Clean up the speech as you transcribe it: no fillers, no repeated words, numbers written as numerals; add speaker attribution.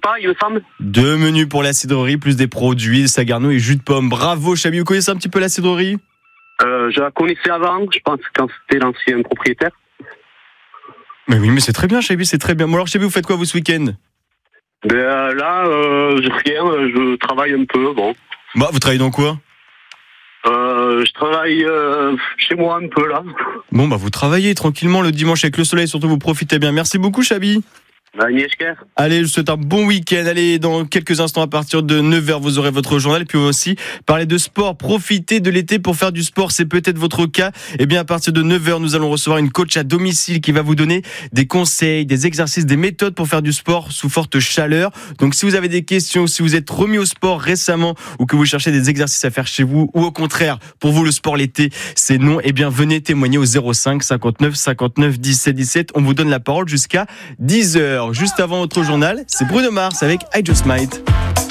Speaker 1: repas, il me semble.
Speaker 2: 2 menus pour la cidrerie, plus des produits, sagarnou et jus de pomme. Bravo Chabi, vous connaissez un petit peu la cidrerie ?
Speaker 1: Je la connaissais avant, je pense, quand c'était l'ancien propriétaire.
Speaker 2: Mais oui, mais c'est très bien Chabi, c'est très bien. Bon alors Chabi, vous faites quoi vous ce week-end ?
Speaker 1: Là, je travaille un peu, bon.
Speaker 2: Bah, vous travaillez dans quoi ?
Speaker 1: Je travaille chez moi un peu, là.
Speaker 2: Bon, bah, vous travaillez tranquillement le dimanche avec le soleil, surtout vous profitez bien. Merci beaucoup, Chabi. Allez, je vous souhaite un bon week-end. Allez, dans quelques instants, à partir de 9h, vous aurez votre journal. Et puis aussi, parler de sport. Profitez de l'été pour faire du sport. C'est peut-être votre cas. Eh bien, à partir de 9h, nous allons recevoir une coach à domicile qui va vous donner des conseils, des exercices, des méthodes pour faire du sport sous forte chaleur. Donc, si vous avez des questions, si vous êtes remis au sport récemment ou que vous cherchez des exercices à faire chez vous ou au contraire, pour vous, le sport l'été, c'est non, eh bien, venez témoigner au 05 59 59 17 17. On vous donne la parole jusqu'à 10h. Juste avant votre journal, c'est Bruno Mars avec I Just Might.